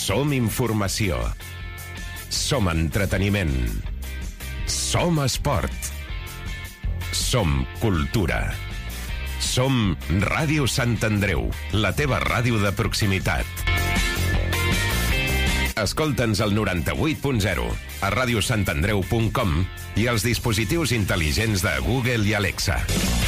Som informació. Som entreteniment. Som esport. Som cultura. Som Ràdio Sant Andreu, la teva ràdio de proximitat. Escolta'ns al 98.0, a radiosantandreu.com i als dispositius intel·ligents de Google i Alexa.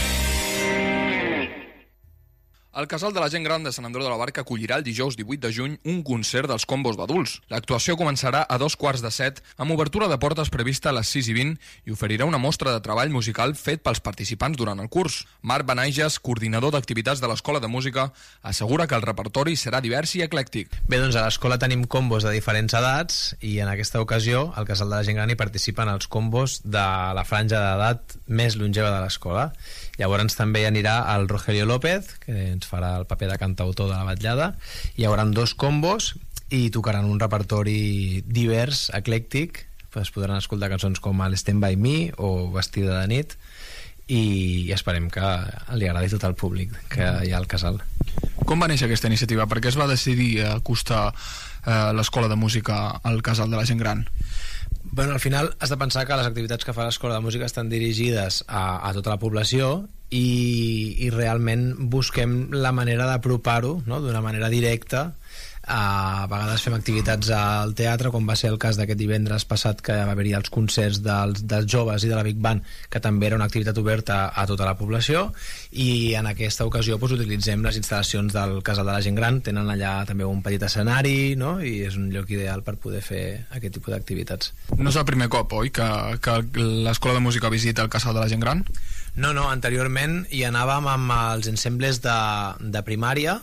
El Casal de la Gent Gran de Sant Andreu de la Barca acollirà el dijous 18 de juny un concert dels combos d'adults. L'actuació començarà a 2:15 amb obertura de portes prevista a les 6:20 i oferirà una mostra de treball musical fet pels participants durant el curs. Marc Benaiges, coordinador d'activitats de l'Escola de Música, assegura que el repertori serà divers i eclèctic. Bé, doncs a l'escola tenim combos de diferents edats i en aquesta ocasió al Casal de la Gent Gran hi participen els combos de la franja d'edat més longeva de l'escola. Llavors també hi anirà el Rogelio López, que ens farà el paper de cantautor de la vetllada. Hi haurà 2 combos i tocaran un repertori divers, eclèctic. Es podran escoltar cançons com el Stand By Me o Vestida de nit i esperem que li agradi tot el públic que hi ha al casal. Com va néixer aquesta iniciativa? Per què es va decidir acostar l'Escola de Música al Casal de la Gent Gran? Bueno, al final has de pensar que les activitats que fa l'Escola de Música estan dirigides a tota la població i realment busquem la manera d'apropar-ho, no?, d'una manera directa. A vegades fem activitats al teatre, com va ser el cas d'aquest divendres passat que va haver-hi els concerts dels joves i de la Big Band, que també era una activitat oberta a tota la població, i en aquesta ocasió utilitzem les instal·lacions del Casal de la Gent Gran. Tenen allà també un petit escenari, no?, i és un lloc ideal per poder fer aquest tipus d'activitats. No és el primer cop, oi, que l'Escola de Música visita el Casal de la Gent Gran? No, anteriorment hi anàvem amb els ensembles de primària,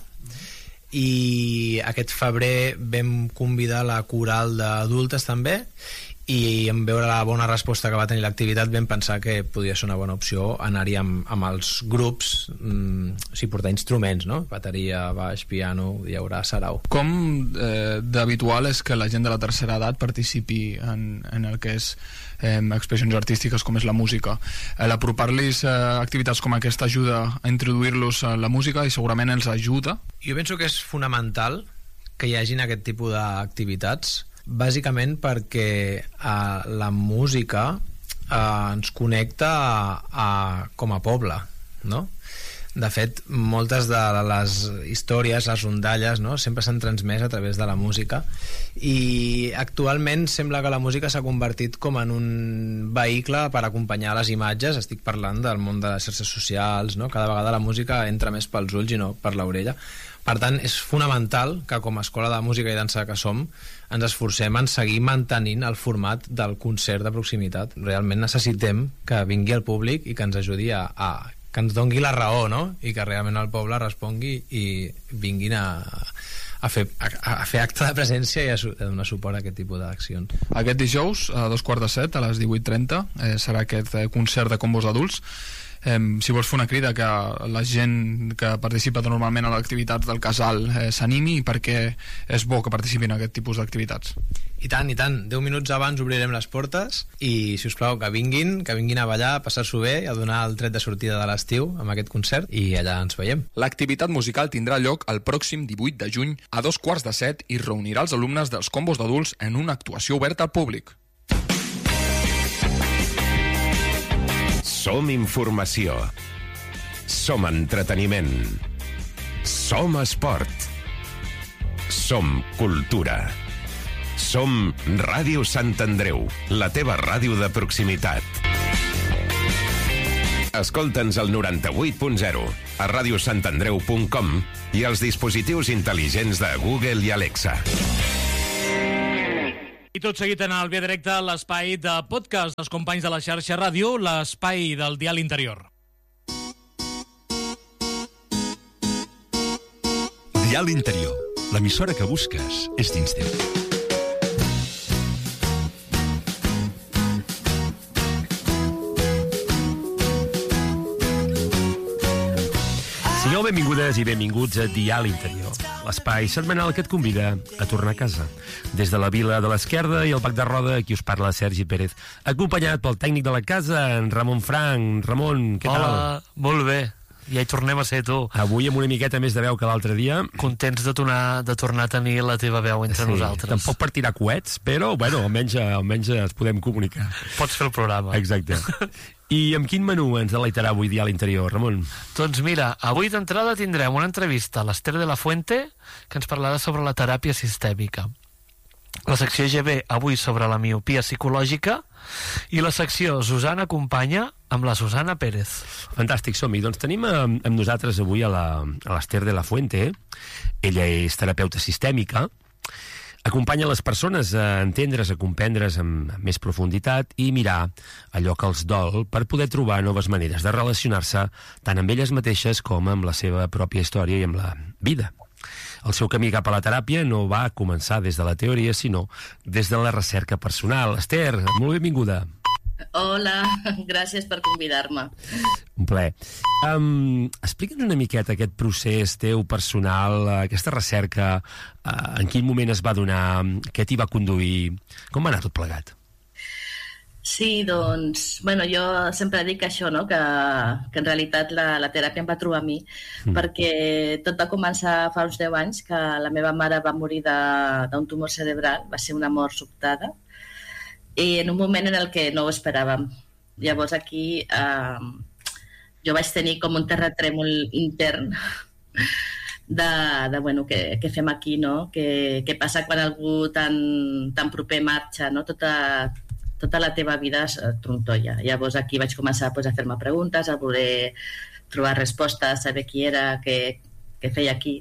i aquest febrer vam convidar la coral d'adultes també, i en veure la bona resposta que va tenir l'activitat vam pensar que podia ser una bona opció anar-hi amb els grups, portar instruments, no? Bateria, baix, piano, hi haurà sarau. Com d'habitual és que la gent de la tercera edat participi en el que és expressions artístiques com és la música? L'apropar-los activitats com aquesta ajuda a introduir-los a la música i segurament els ajuda? Jo penso que és fonamental que hi hagin aquest tipus d'activitats, bàsicament perquè la música ens connecta com a poble, no? De fet, moltes de les històries, les rondalles, no?, sempre s'han transmès a través de la música, i actualment sembla que la música s'ha convertit com en un vehicle per acompanyar les imatges. Estic parlant del món de les xarxes socials, no? Cada vegada la música entra més pels ulls i no per l'orella. Per tant, és fonamental que com a escola de música i dansa que som ens esforcem en seguir mantenint el format del concert de proximitat. Realment necessitem que vingui el públic i que ens ajudi que ens dongui la raó, no?, i que realment el poble respongui i vinguin a fer acte de presència i a donar suport a aquest tipus d'accions. Aquest dijous, a 2:15, a les 18:30, serà aquest concert de combos d'adults. Si vols fer una crida que la gent que participa normalment a les activitats del casal s'animi, perquè és bo que participin en aquest tipus d'activitats. I tant, 10 minuts abans obrirem les portes i, si us plau, que vinguin a ballar, a passar-s'ho bé, a donar el tret de sortida de l'estiu amb aquest concert, i allà ens veiem. L'activitat musical tindrà lloc el pròxim 18 de juny a 2:15 i reunirà els alumnes dels combos d'adults en una actuació oberta al públic. Som informació. Som entreteniment. Som esport. Som cultura. Som Ràdio Sant Andreu, la teva ràdio de proximitat. Escolta'ns al 98.0, a radiosantandreu.com i als dispositius intel·ligents de Google i Alexa. I tot seguit en el Via Directe, l'espai de podcast dels companys de la xarxa ràdio, l'espai del dial interior. Dial interior, l'emissora que busques és dins teu. Sigueu benvingudes i benvinguts a Dial Interior, l'espai setmanal que et convida a tornar a casa. Des de la Vila de l'Esquerda i el Bac de Roda, aquí us parla Sergi Pérez, acompanyat pel tècnic de la casa, en Ramon Frank. Ramon, què tal? Hola, molt bé. ja hi tornem a ser, tu. Avui amb una miqueta més de veu que l'altre dia. Contents de tornar a tenir la teva veu entre nosaltres. Tampoc per tirar coets, però, bueno, almenys ens podem comunicar. Pots fer el programa. Exacte. I amb quin menú ens deleitarà avui dia a l'interior, Ramon? Doncs mira, avui d'entrada tindrem una entrevista a l'Ester de la Fuente, que ens parlarà sobre la teràpia sistèmica. La secció GB avui sobre la miopia psicològica i la secció Susana Acompanya amb la Susana Pérez. Fantàstic, som-hi. Doncs tenim amb nosaltres avui a l'Ester de la Fuente. Ella és terapeuta sistèmica, acompanya les persones a entendre's, a comprendre's amb més profunditat i mirar allò que els dol per poder trobar noves maneres de relacionar-se tant amb elles mateixes com amb la seva pròpia història i amb la vida. El seu camí cap a la teràpia no va començar des de la teoria, sinó des de la recerca personal. Ester, molt benvinguda. Hola, gràcies per convidar-me. Un plaer. Explica'ns una miqueta aquest procés teu personal, aquesta recerca, en quin moment es va donar, què t'hi va conduir, com va anar tot plegat? Sí, doncs, bueno, jo sempre dic això, no? que en realitat la teràpia em va trobar a mi, perquè tot va començar fa uns 10 anys, que la meva mare va morir d'un tumor cerebral, va ser una mort sobtada, i en un moment en el que no ho esperàvem. Llavors aquí jo vaig tenir com un terratrèmol intern de bueno, què fem aquí, no? Què passa quan algú tan proper marxa, no? Tota la teva vida es trontolla. Llavors aquí vaig començar a fer-me preguntes, a voler trobar respostes, saber qui era, què feia aquí.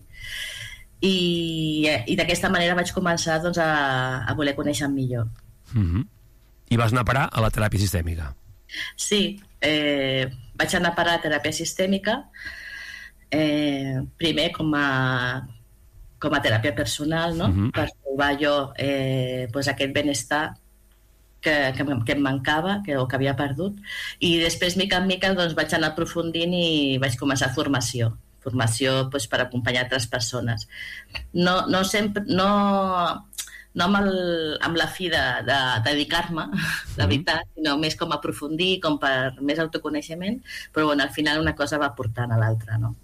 I d'aquesta manera vaig començar doncs, a voler conèixer-me millor. I vas anar a parar a la teràpia sistèmica? Sí, vaig anar a parar a teràpia sistèmica, primer com a teràpia personal, no? Per trobar jo aquest benestar que em mancava o que havia perdut, i després mica en mica doncs, vaig anar aprofundint i vaig començar formació per acompanyar altres persones, no sempre amb la fi de dedicar-me, la veritat, sinó més com a aprofundir, com per més autoconeixement, però bueno, al final una cosa va portant a l'altra, no?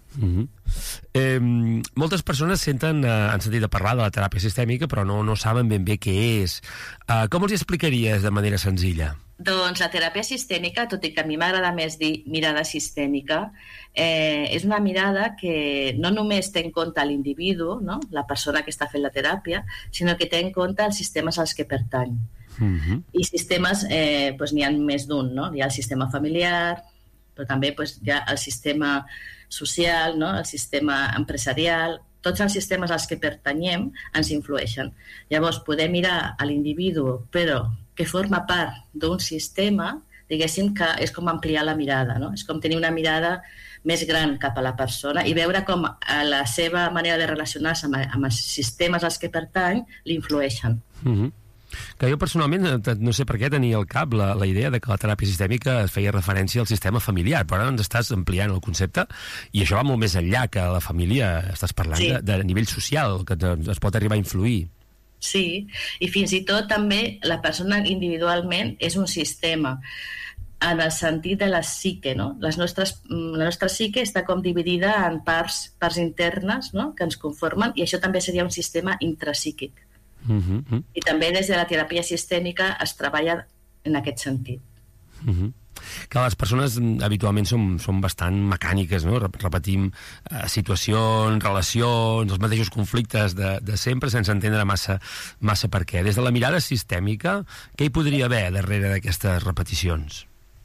Moltes persones han sentit a parlar de la teràpia sistèmica, però no saben ben bé què és. Com els explicaries de manera senzilla? Doncs la teràpia sistèmica, tot i que a mi m'agrada més dir mirada sistèmica, és una mirada que no només té en compte l'individu, no? La persona que està fent la teràpia, sinó que té en compte els sistemes als que pertany. I sistemes n'hi ha més d'un, no? Hi ha el sistema familiar, però també hi ha el sistema social, no? El sistema empresarial. Tots els sistemes als que pertanyem ens influeixen. Llavors, poder mirar a l'individu, però que forma part d'un sistema, diguéssim que és com ampliar la mirada, no? És com tenir una mirada més gran cap a la persona i veure com la seva manera de relacionar-se amb els sistemes als que pertany l'influeixen. Que jo personalment, no sé per què tenia al cap la idea de que la teràpia sistèmica feia referència al sistema familiar, però ara ens estàs ampliant el concepte i això va molt més enllà que la família, estàs parlant de nivell social, que es pot arribar a influir. Sí, i fins i tot també la persona individualment és un sistema en el sentit de la psique, no? La nostra psique està com dividida en parts internes, no? Que ens conformen, i això també seria un sistema intrapsíquic. I també des de la teràpia sistèmica es treballa en aquest sentit. Que les persones habitualment són bastant mecàniques, no? Repetim situacions, relacions, els mateixos conflictes de sempre sense entendre massa per què. Des de la mirada sistèmica, què hi podria haver darrere d'aquestes repeticions?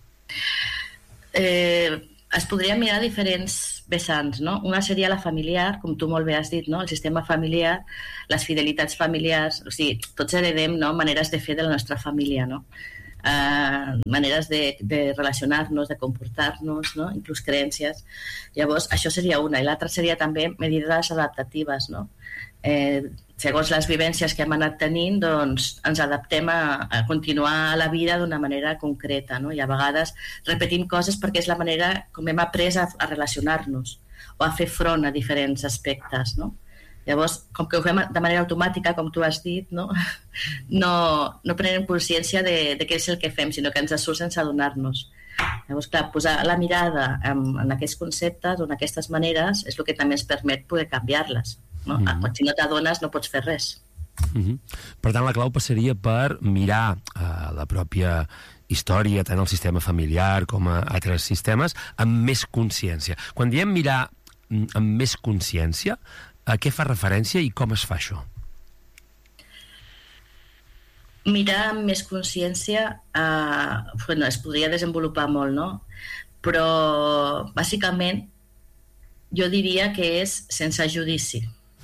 Es podria mirar diferents vessants, no? Una seria la familiar, com tu molt bé has dit, no? El sistema familiar, les fidelitats familiars, o sigui, tots heredem, no? Maneres de fer de la nostra família, no? Maneres de relacionar-nos, de comportar-nos, no? Inclús creences. Llavors, això seria una. I l'altra seria també mesures adaptatives, no? Segons les vivències que hem anat tenint, doncs ens adaptem a continuar la vida d'una manera concreta, no? I a vegades repetim coses perquè és la manera com hem après a relacionar-nos o a fer front a diferents aspectes, no? Llavors, com que ho fem de manera automàtica, com tu has dit, no prenem consciència de què és el que fem, sinó que ens surt sense adonar-nos. Llavors, clar, posar la mirada en aquests conceptes o en aquestes maneres és el que també ens permet poder canviar-les. No? Si no t'adones, no pots fer res. Per tant, la clau passaria per mirar la pròpia història, tant el sistema familiar com a altres sistemes, amb més consciència. Quan diem mirar amb més consciència, a què fa referència i com es fa això? Mirar amb més consciència es podria desenvolupar molt, no? Però bàsicament jo diria que és sense judici.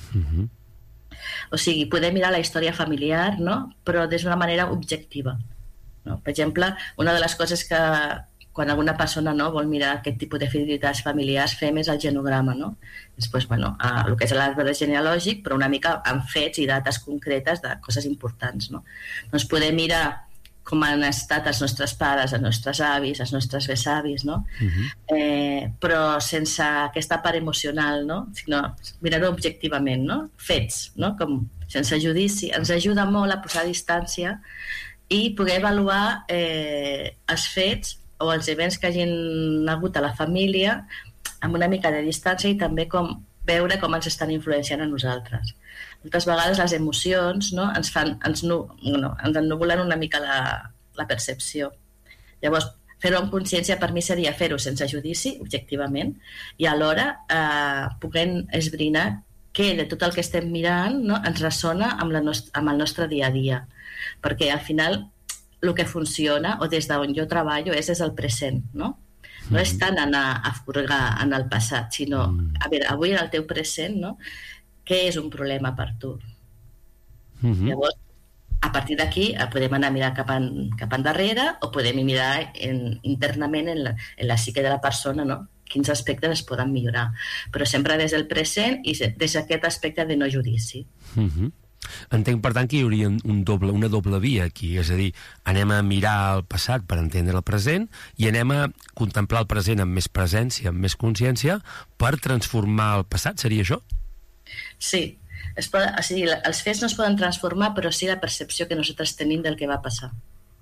O sigui, podem mirar la història familiar, no? Però des d'una manera objectiva. No? Per exemple, una de les coses que quan alguna persona vol mirar aquest tipus de fidelitats familiars fem és el genograma, no? Després, el que és l'arbre genealògic, però una mica amb fets i dates concretes de coses importants, no? Doncs podem mirar com han estat els nostres pares, els nostres avis, els nostres besavis, no? Però sense aquesta part emocional, no? Sinó mirar-ho objectivament, no? Fets, no? Com sense judici. Ens ajuda molt a posar distància i poder avaluar els fets o els events que hagin hagut a la família amb una mica de distància i també veure com ens estan influenciant a nosaltres. Moltes vegades les emocions, no, ens ennubulen una mica la percepció. Llavors, fer-ho amb consciència per mi seria fer-ho sense judici, objectivament, i alhora puguem esbrinar què de tot el que estem mirant, no, ens ressona amb el nostre dia a dia. Perquè al final el que funciona, o des d'on jo treballo, és des del present, no? No és tant anar a furgar en el passat, sinó, a veure, avui en el teu present, no? Què és un problema per tu? Llavors, a partir d'aquí podem anar a mirar cap endarrere o podem mirar internament en la psique de la persona, no? Quins aspectes es poden millorar. Però sempre des del present i des d'aquest aspecte de no judici. Entenc, per tant, que hi hauria una doble via aquí, és a dir, anem a mirar el passat per entendre el present i anem a contemplar el present amb més presència, amb més consciència, per transformar el passat, seria això? Sí, els fets no es poden transformar, però sí la percepció que nosaltres tenim del que va passar.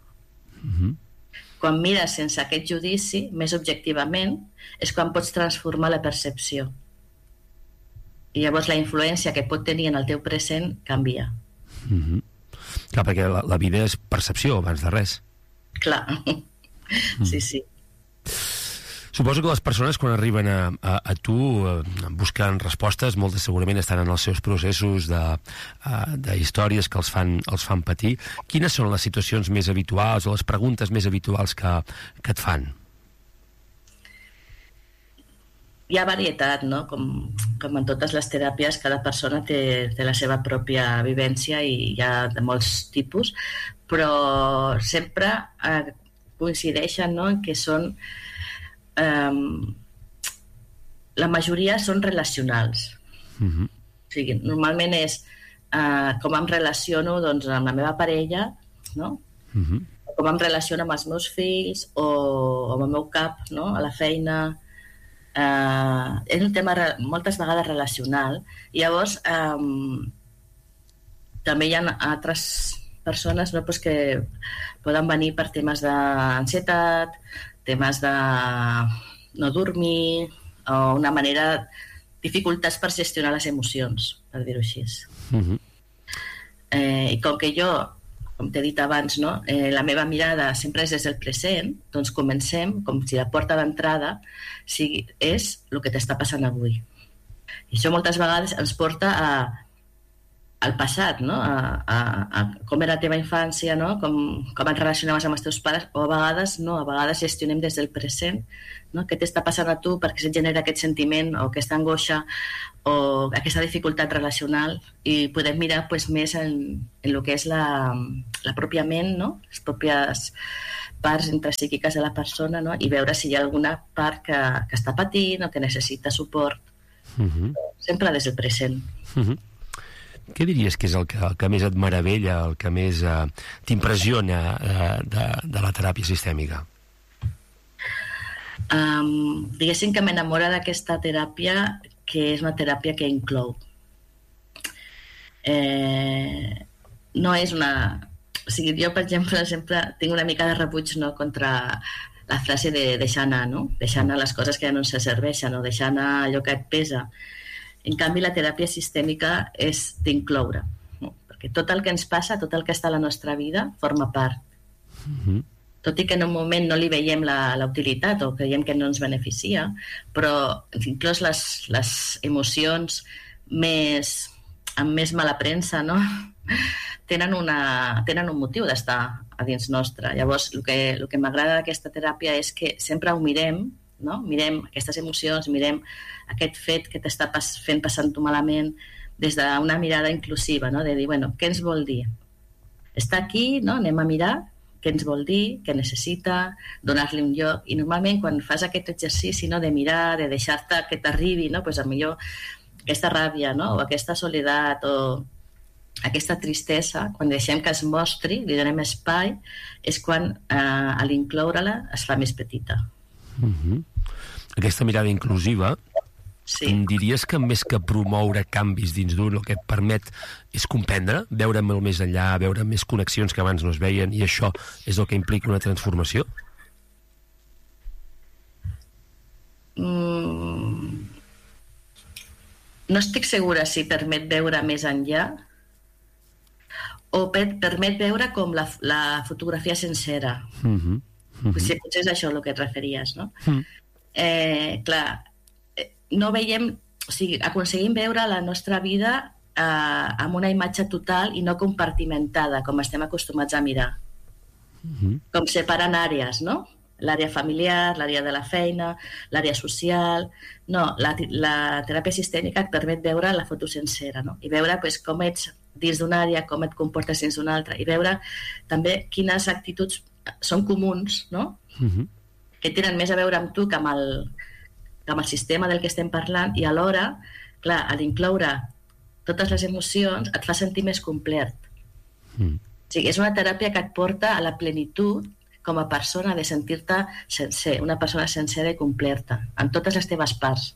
Quan mires sense aquest judici, més objectivament, és quan pots transformar la percepció. I llavors la influència que pot tenir en el teu present canvia. Clar, perquè la vida és percepció, abans de res. Clar, sí. Suposo que les persones, quan arriben a tu, buscant respostes, moltes segurament estan en els seus processos de històries que els fan patir. Quines són les situacions més habituals o les preguntes més habituals que et fan? Hi ha varietat, no? Com en totes les teràpies, cada persona té la seva pròpia vivència i hi ha de molts tipus, però sempre coincideixen, no?, en que són... la majoria són relacionals. O sigui, normalment és com em relaciono amb la meva parella, no? Com em relaciono amb els meus fills o amb el meu cap, no?, a la feina. És un tema moltes vegades relacional. I llavors també hi ha altres persones, no, que poden venir per temes d'ansietat, temes de no dormir o una manera, dificultats per gestionar les emocions, per dir-ho així. I com que jo, com t'he dit abans, no, la meva mirada sempre és des del present, doncs comencem com si la porta d'entrada és el que t'està passant avui. I això moltes vegades ens porta al passat, no? A com era la teva infància, no? Com et relacionaves amb els teus pares, o a vegades no, a vegades gestionem des del present, no? Què t'està passant a tu perquè se't genera aquest sentiment o aquesta angoixa o aquesta dificultat relacional, i podem mirar més en el que és la pròpia ment, no? Les pròpies parts intrapsíquiques de la persona, no? I veure si hi ha alguna part que està patint o que necessita suport. Sempre des del present. Què diries que és el que més et meravella, el que més t'impressiona de la teràpia sistèmica? Diguéssim que m'enamora d'aquesta teràpia, que és una teràpia que inclou. No és una... O sigui, jo, per exemple, sempre tinc una mica de rebuig, no, contra la frase de deixar anar, no? Deixar anar les coses que ja no ens serveixen o deixar anar allò que et pesa. En canvi, la teràpia sistèmica és d'incloure, no? Perquè tot el que ens passa, tot el que està a la nostra vida, forma part. Tot i que en un moment no li veiem la utilitat o creiem que no ens beneficia, però inclús les emocions amb més mala premsa, no? tenen un motiu d'estar a dins nostre. Llavors, el que m'agrada d'aquesta teràpia és que sempre ho mirem, no? Mirem aquestes emocions, mirem aquest fet que t'està fent passar-t'ho malament des d'una mirada inclusiva, no? De dir, bueno, què ens vol dir? Està aquí, no? Anem a mirar què ens vol dir, què necessita, donar-li un lloc. I normalment quan fas aquest exercici, no? De mirar, de deixar-te que t'arribi, no? Pues, millor aquesta ràbia, no? O aquesta soledat o aquesta tristesa, quan deixem que es mostri, li donem espai, és quan a l'incloure-la es fa més petita. Aquesta mirada inclusiva, sí. Em diries que més que promoure canvis dins d'un, el que et permet és comprendre, veure molt més enllà, veure més connexions que abans no es veien, i això és el que implica una transformació? No estic segura si permet veure més enllà o permet veure com la fotografia sencera. Potser és això el que et referies, no? Clar, no veiem, o sigui, aconseguim veure la nostra vida amb una imatge total i no compartimentada, com estem acostumats a mirar. Com separant àrees, no? L'àrea familiar, l'àrea de la feina, l'àrea social... No, la teràpia sistèmica et permet veure la foto sencera, no? I veure pues, com ets dins d'una àrea, com et comportes dins d'una altra, i veure també quines actituds són comuns, no? Que tenen més a veure amb tu que amb el sistema del que estem parlant, i alhora, clar, a l'incloure totes les emocions et fa sentir més complet. O sigui, és una teràpia que et porta a la plenitud com a persona, de sentir-te sencer, una persona sencera i completa, en totes les teves parts.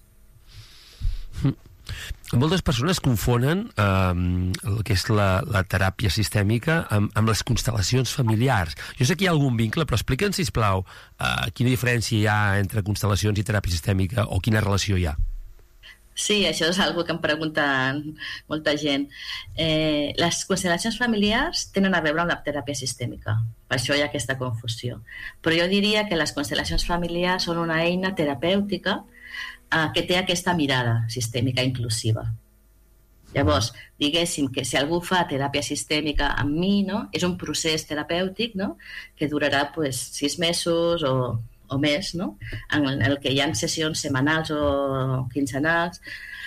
Moltes persones confonen el que és la teràpia sistèmica amb les constel·lacions familiars. Jo sé que hi ha algun vincle, però explica'ns, sisplau, quina diferència hi ha entre constel·lacions i teràpia sistèmica, o quina relació hi ha. Sí, això és una que em pregunten molta gent. Les constel·lacions familiars tenen a veure amb la teràpia sistèmica, per això hi ha aquesta confusió. Però jo diria que les constel·lacions familiars són una eina terapèutica que té aquesta mirada sistèmica inclusiva. Llavors, diguéssim que si algú fa teràpia sistèmica amb mi, no? És un procés terapèutic, no? Que durarà 6 mesos o més, no? En el que hi ha sessions setmanals o quinzenals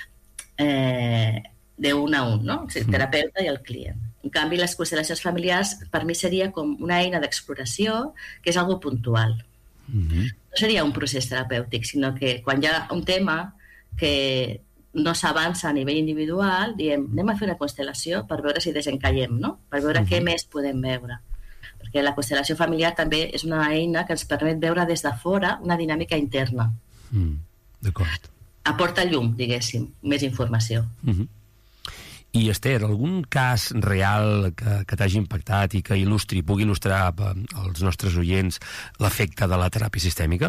d'un a un, no? El terapeuta i el client. En canvi, les constel·lacions familiars per mi seria com una eina d'exploració que és algo puntual. No seria un procés terapèutic, sinó que quan hi ha un tema que no s'avança a nivell individual, diem, anem a fer una constel·lació per veure si desencallem, no? Per veure què més podem veure. Perquè la constel·lació familiar també és una eina que ens permet veure des de fora una dinàmica interna. D'acord. Aporta llum, diguéssim, més informació. I, Esther, algun cas real que t'hagi impactat i que pugui il·lustrar als nostres oients l'efecte de la teràpia sistèmica?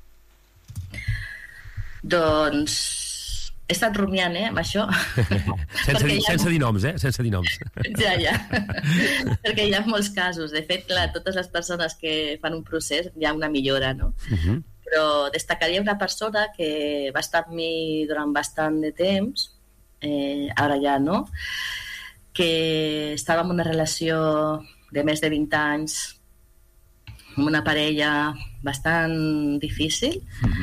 Doncs he estat rumiant, amb això. Sense dir noms, Sense dir noms. Ja. Perquè hi ha molts casos. De fet, clar, totes les persones que fan un procés hi ha una millora, no? Però destacaria una persona que va estar amb mi durant bastant de temps, ara ja no, que estava en una relació de més de 20 anys amb una parella bastant difícil,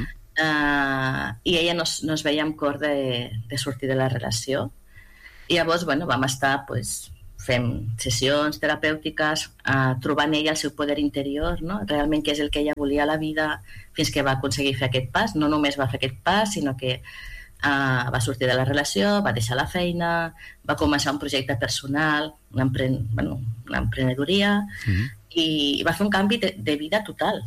i ella no es veia amb cor de sortir de la relació. I llavors, vam estar fent sessions terapèutiques, trobant ella el seu poder interior, no? Realment què és el que ella volia a la vida, fins que va aconseguir fer aquest pas. No només va fer aquest pas, sinó que va sortir de la relació, va deixar la feina, va començar un projecte personal, una emprenedoria, i va fer un canvi de vida total.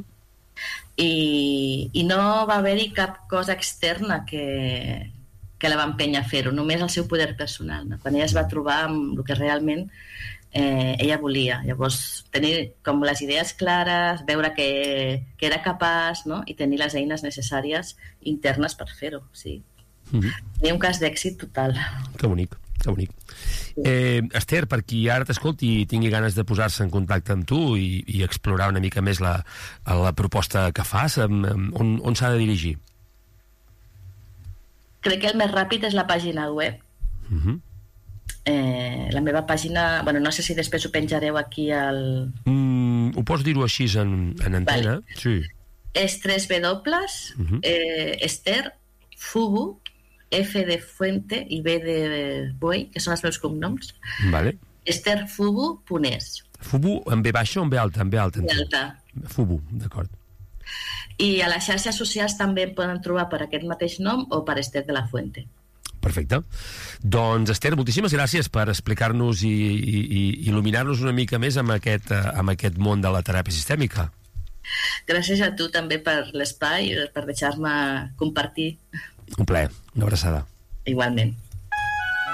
I no va haver-hi cap cosa externa que la va empènyer a fer-ho, només el seu poder personal, no? Quan ella es va trobar amb el que realment ella volia. Llavors, tenir com les idees clares, veure que era capaç, no? I tenir les eines necessàries internes per fer-ho, sí. Tenia un cas d'èxit total. Que bonic, que bonic. Esther, per qui ara t'escolti i tingui ganes de posar-se en contacte amb tu i explorar una mica més la proposta que fas, on s'ha de dirigir? Crec que el més ràpid és la pàgina web. La meva pàgina... Bueno, no sé si després ho penjareu aquí al... Ho pots dir-ho així en antena? Vale. Sí. És 3 W, Esther Fubu, F de Fuente i B de Buey, que són els meus cognoms. Vale. estherfubu.es. Fubu amb B baixa o amb B alta? Amb B alta. B alta. Fubu, d'acord. I a les xarxes socials també em poden trobar per aquest mateix nom o per Esther de la Fuente. Perfecte. Doncs, Esther, moltíssimes gràcies per explicar-nos i il·luminar-nos una mica més amb aquest món de la teràpia sistèmica. Gràcies a tu també per l'espai, per deixar-me compartir. Un plaer, una abraçada. Igualment.